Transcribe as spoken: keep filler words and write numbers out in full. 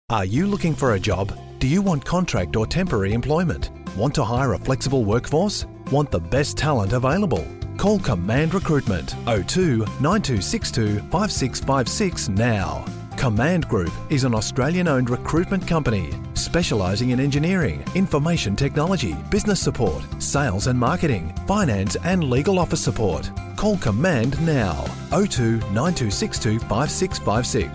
Are you looking for a job? Do you want contract or temporary employment? Want to hire a flexible workforce? Want the best talent available? Call Command Recruitment oh two nine two six two five six five six now. Command Group is an Australian-owned recruitment company specialising in engineering, information technology, business support, sales and marketing, finance and legal office support. Call Command now oh two nine two six two five six five six.